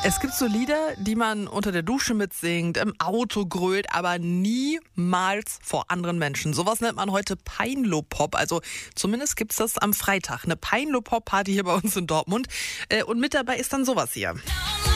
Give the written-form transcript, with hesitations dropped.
Es gibt so Lieder, die man unter der Dusche mitsingt, im Auto grölt, aber niemals vor anderen Menschen. Sowas nennt man heute Peinlo-Pop. Also zumindest gibt's das am Freitag. Eine Peinlo-Pop-Party hier bei uns in Dortmund. Und mit dabei ist dann sowas hier.